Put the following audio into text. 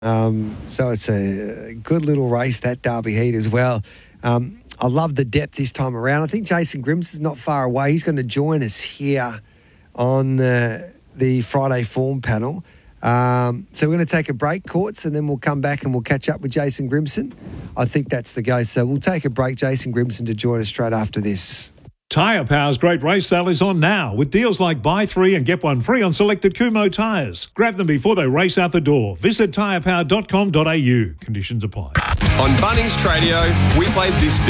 So it's a good little race, that Derby Heat as well. I love the depth this time around. I think Jason Grimson's not far away. He's going to join us here on the Friday form panel. So we're going to take a break, Courts, and then we'll come back and we'll catch up with Jason Grimson. I think that's the go. So we'll take a break, Jason Grimson, to join us straight after this. Tyre Power's great race sale is on now with deals like buy 3 and get 1 free on selected Kumho tyres. Grab them before they race out the door. Visit tyrepower.com.au. Conditions apply. On Bunnings Tradio, we play this bit.